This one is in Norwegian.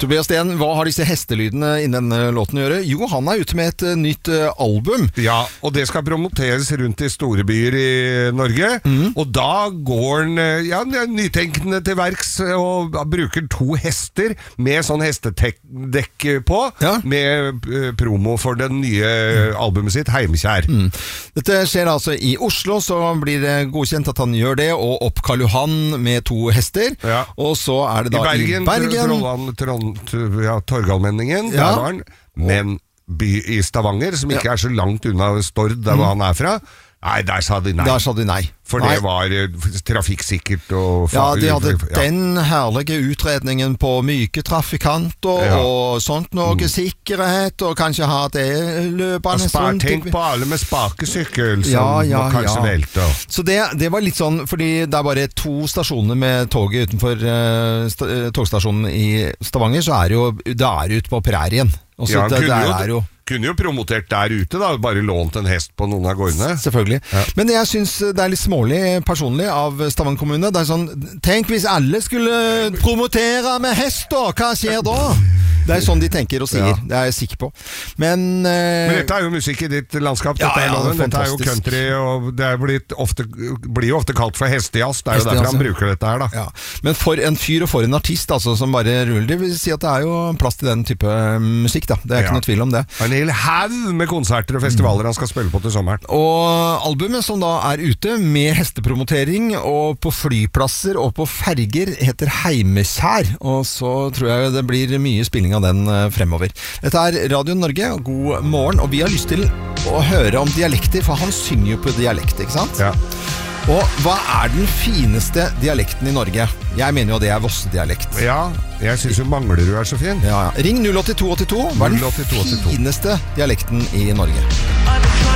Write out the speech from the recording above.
Tobias Sten, hva har disse hestelydene i denne låten å gjøre? Jo, han er ute med et nytt album. Ja, og det skal promoteres rundt i store byer i Norge. Og da går han nytenkende til verks og bruker 2 hester med sånn hestedekk på, med promo for den nye albumet sitt, Heimkjær. Dette skjer altså i Oslo, så blir det godkjent at han gjør det, og opp Karl Johan med 2 hester. Og så er det da i Bergen. Torgallmenningen, der var han. Men by i Stavanger, som ikke er så langt unna Stord, der hvor han er fra, nei, der sa de nei. For det var trafikksikkert og de hadde den herlige utredningen på myke trafikanter og sånt noe sikkerhet, og kanskje ha det løpende sånn. Tenk på alle med spakesykkel som må kanskje velte. Så det var litt sånn, fordi det er bare 2 stasjoner med toget utenfor togstasjonen i Stavanger, så er det ute på prærien. Kunne jo promotert der ute da, bare lånt en hest på noen av gårdene. Selvfølgelig. Men jeg synes det er litt smålig personlig av Stavanger kommune. Det er sånn, tenk hvis alle skulle promotere med hest da, hva skjer da? Det er sånn de tenker og sier, det er jeg sikker på. Men dette er jo musikk i ditt landskap, dette er jo country, og det blir jo ofte kalt for hestejazz, det er jo derfor han bruker dette her da. Men for en fyr og for en artist altså, som bare ruller, det vil si at det er jo plass til den type musikk da, det er ikke noe tvil om det. En hel haug med konserter og festivaler han skal spille på til sommeren. Og albumet som da er ute med hestepromotering og på flyplasser og på ferger heter Heimkjær, og så tror jeg det blir mye spilling av den fremover. Dette er Radio Norge, god morgen, og vi har lyst til å høre om dialekter, for han synger jo på dialekt, ikke sant? Ja. Og hva er den fineste dialekten i Norge? Jeg mener jo det er Vosse-dialekt. Ja, jeg synes jo Manglerud er så fin. Ring 08282. Hva er den fineste dialekten i Norge?